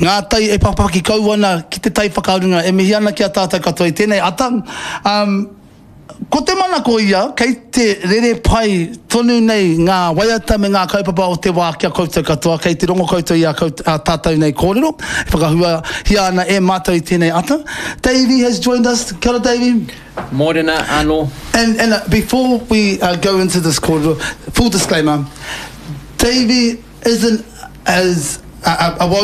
ngā tai e papaki kauana ki te tai whakaurunga e mihi ana ki a tātou katoa i tēnei ata. Ko te mana ko ia, kei te rere pai tonu nei ngā waiata me ngā kaupapa o te wā kia koutou katoa, kei te rongo koutou i a tātou nei kōrero, whakahua hia ana e mātou i tēnei ata. Davey has joined us. Kia ora, Davey. Morena, anō. And before we go into this kōrero, full disclaimer, Davey isn't as a